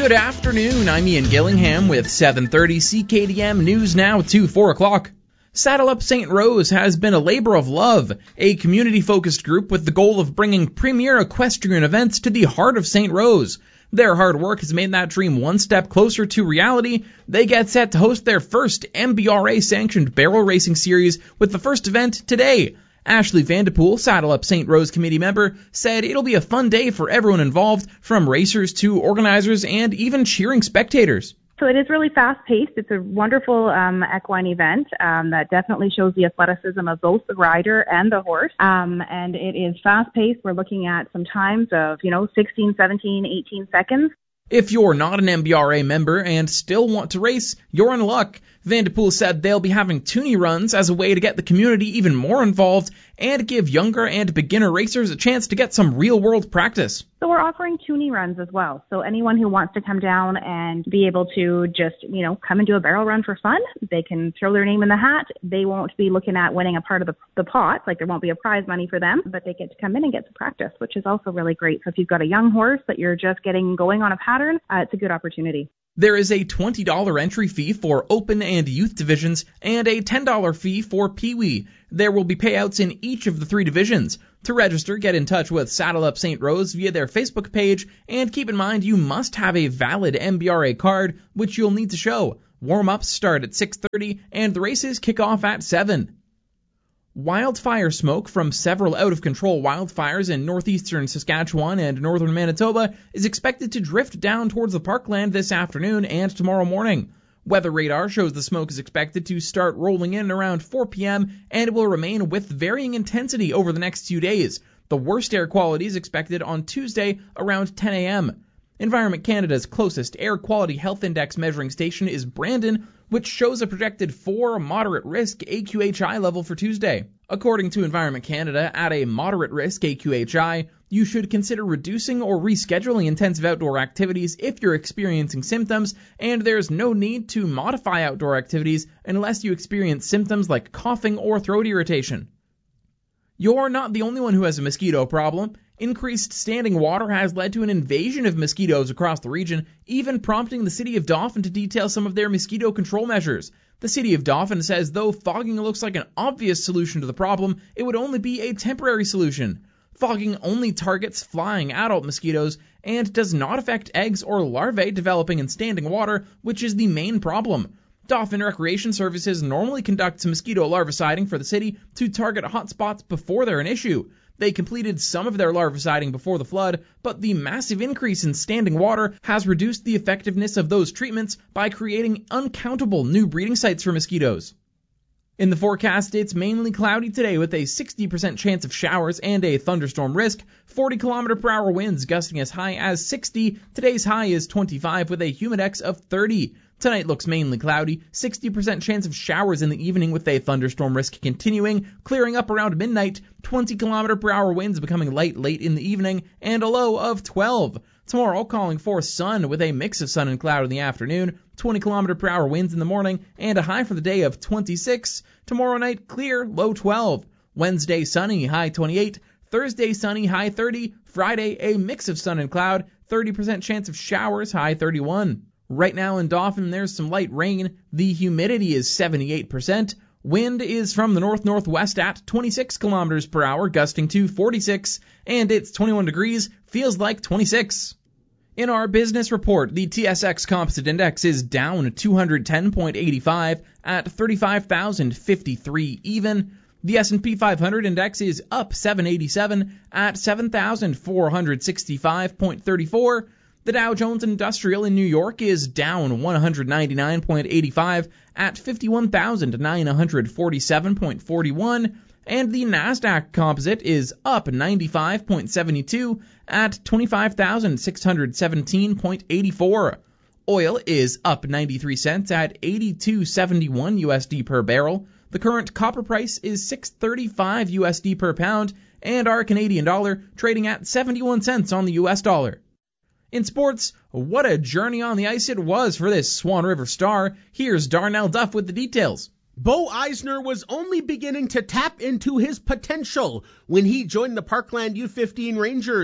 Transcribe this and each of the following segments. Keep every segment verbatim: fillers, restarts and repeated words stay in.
Good afternoon, I'm Ian Gillingham with seven thirty C K D M News Now to four o'clock. Saddle Up Saint Rose has been a labor of love, a community-focused group with the goal of bringing premier equestrian events to the heart of Saint Rose. Their hard work has made that dream one step closer to reality. They get set to host their first M B R A-sanctioned barrel racing series with the first event today. Ashley Vandepool, Saddle Up Saint Rose committee member, said it'll be a fun day for everyone involved, from racers to organizers and even cheering spectators. So it is really fast-paced. It's a wonderful um, equine event um, that definitely shows the athleticism of both the rider and the horse. Um, and it is fast-paced. We're looking at some times of, you know, sixteen, seventeen, eighteen seconds. If you're not an M B R A member and still want to race, you're in luck. Vandepool said they'll be having toonie runs as a way to get the community even more involved and give younger and beginner racers a chance to get some real-world practice. So we're offering toonie runs as well. So anyone who wants to come down and be able to just, you know, come and do a barrel run for fun, they can throw their name in the hat. They won't be looking at winning a part of the, the pot, like there won't be a prize money for them, but they get to come in and get some practice, which is also really great. So if you've got a young horse that you're just getting going on a pattern, uh, it's a good opportunity. There is a twenty dollars entry fee for open and youth divisions and a ten dollars fee for Pee-wee. There will be payouts in each of the three divisions. To register, get in touch with Saddle Up Saint Rose via their Facebook page, and keep in mind you must have a valid M B R A card, which you'll need to show. Warm-ups start at six thirty, and the races kick off at seven. Wildfire smoke from several out-of-control wildfires in northeastern Saskatchewan and northern Manitoba is expected to drift down towards the parkland this afternoon and tomorrow morning. Weather radar shows the smoke is expected to start rolling in around four p.m. and it will remain with varying intensity over the next few days. The worst air quality is expected on Tuesday around ten a.m. Environment Canada's closest air quality health index measuring station is Brandon, which shows a projected four moderate risk A Q H I level for Tuesday. According to Environment Canada, at a moderate risk A Q H I, you should consider reducing or rescheduling intensive outdoor activities if you're experiencing symptoms, and there's no need to modify outdoor activities unless you experience symptoms like coughing or throat irritation. You're not the only one who has a mosquito problem. Increased standing water has led to an invasion of mosquitoes across the region, even prompting the City of Dauphin to detail some of their mosquito control measures. The City of Dauphin says though fogging looks like an obvious solution to the problem, it would only be a temporary solution. Fogging only targets flying adult mosquitoes and does not affect eggs or larvae developing in standing water, which is the main problem. Dauphin Recreation Services normally conducts mosquito larviciding for the city to target hotspots before they're an issue. They completed some of their larviciding before the flood, but the massive increase in standing water has reduced the effectiveness of those treatments by creating uncountable new breeding sites for mosquitoes. In the forecast, it's mainly cloudy today with a sixty percent chance of showers and a thunderstorm risk, forty kilometer per hour winds gusting as high as sixty. Today's high is twenty-five with a humidex of thirty. Tonight looks mainly cloudy, sixty percent chance of showers in the evening with a thunderstorm risk continuing, clearing up around midnight, twenty kilometer per hour winds becoming light late in the evening, and a low of twelve. Tomorrow calling for sun with a mix of sun and cloud in the afternoon, twenty kilometer per hour winds in the morning, and a high for the day of twenty-six. Tomorrow night clear, low twelve. Wednesday sunny, high twenty-eight. Thursday sunny, high thirty. Friday a mix of sun and cloud, thirty percent chance of showers, high thirty-one. Right now in Dauphin, there's some light rain. The humidity is seventy-eight percent. Wind is from the north-northwest at twenty-six kilometers per hour, gusting to forty-six, and it's twenty-one degrees, feels like twenty-six. In our business report, the T S X Composite Index is down two hundred ten point eight five at thirty-five thousand fifty-three even. The S and P five hundred Index is up seven eighty-seven at seven thousand four hundred sixty-five point three four. The Dow Jones Industrial in New York is down one hundred ninety-nine point eight five at fifty-one thousand nine hundred forty-seven point four one, and the Nasdaq Composite is up ninety-five point seven two at twenty-five thousand six hundred seventeen point eight four. Oil is up ninety-three cents at eighty-two seventy-one U S D per barrel. The current copper price is six thirty-five U S D per pound, and our Canadian dollar trading at seventy-one cents on the U S dollar. In sports, what a journey on the ice it was for this Swan River star. Here's Darnell Duff with the details. Bo Eisner was only beginning to tap into his potential when he joined the Parkland U fifteen Rangers.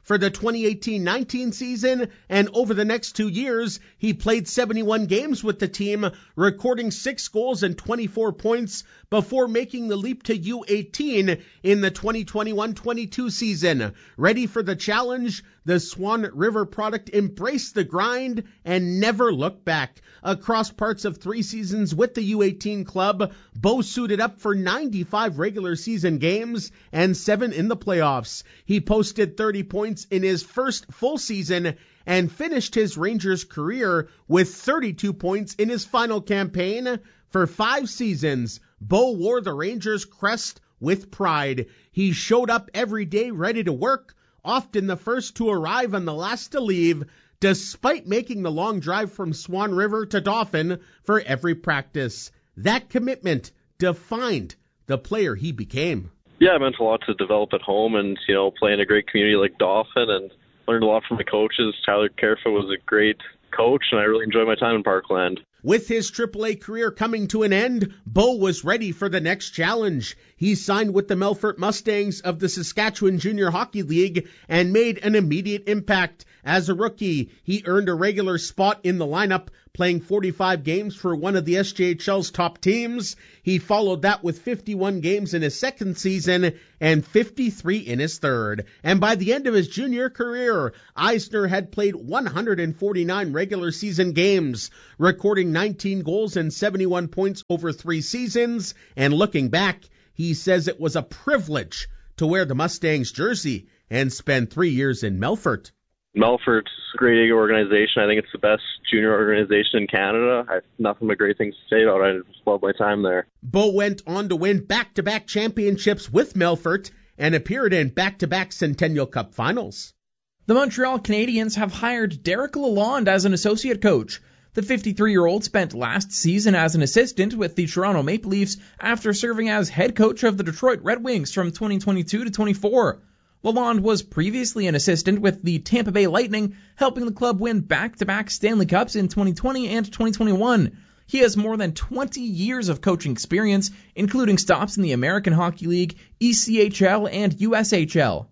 for the twenty eighteen nineteen season, and over the next two years, he played seventy-one games with the team, recording six goals and twenty-four points before making the leap to U eighteen in the twenty twenty-one twenty-two season. Ready for the challenge, the Swan River product embraced the grind and never looked back. Across parts of three seasons with the U eighteen club, Bo suited up for ninety-five regular season games and seven in the playoffs. He posted thirty points in his first full season and finished his Rangers career with thirty-two points in his final campaign. For five seasons, Bo wore the Rangers crest with pride. He showed up every day ready to work, often the first to arrive and the last to leave, despite making the long drive from Swan River to Dauphin for every practice. That commitment defined the player he became. Yeah, it meant a lot to develop at home and, you know, play in a great community like Dauphin, and learned a lot from my coaches. Tyler Kerfoot was a great coach, and I really enjoyed my time in Parkland. With his triple A career coming to an end, Bo was ready for the next challenge. He signed with the Melfort Mustangs of the Saskatchewan Junior Hockey League and made an immediate impact. As a rookie, he earned a regular spot in the lineup, playing forty-five games for one of the S J H L's top teams. He followed that with fifty-one games in his second season and fifty-three in his third. And by the end of his junior career, Eisner had played one hundred forty-nine regular season games, recording nineteen goals and seventy-one points over three seasons. And looking back, he says it was a privilege to wear the Mustangs jersey and spend three years in Melfort. Melfort's a great organization. I think it's the best junior organization in Canada. I have nothing but great things to say about it. I just love my time there. Bo went on to win back-to-back championships with Melfort and appeared in back-to-back Centennial Cup finals. The Montreal Canadiens have hired Derek Lalonde as an associate coach. The fifty-three-year-old spent last season as an assistant with the Toronto Maple Leafs after serving as head coach of the Detroit Red Wings from twenty twenty-two to twenty-four. Lalonde was previously an assistant with the Tampa Bay Lightning, helping the club win back-to-back Stanley Cups in twenty twenty and twenty twenty-one. He has more than twenty years of coaching experience, including stops in the American Hockey League, E C H L, and U S H L.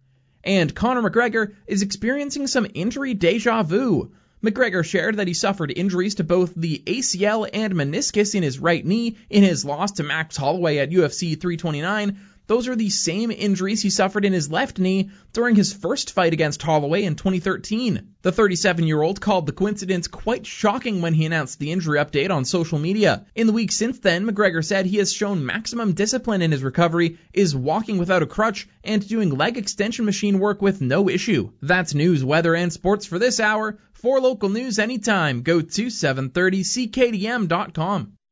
And Conor McGregor is experiencing some injury deja vu. McGregor shared that he suffered injuries to both the A C L and meniscus in his right knee in his loss to Max Holloway at U F C three twenty-nine. Those are the same injuries he suffered in his left knee during his first fight against Holloway in twenty thirteen. The thirty-seven-year-old called the coincidence quite shocking when he announced the injury update on social media. In the week since then, McGregor said he has shown maximum discipline in his recovery, is walking without a crutch, and doing leg extension machine work with no issue. That's news, weather, and sports for this hour. For local news anytime, go to seven thirty C K D M dot com.